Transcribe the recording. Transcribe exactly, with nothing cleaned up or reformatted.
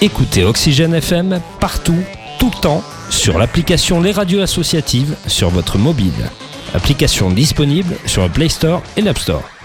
Écoutez Oxygène F M partout, tout le temps, sur l'application Les Radios Associatives sur votre mobile. Application disponible sur le Play Store et l'App Store.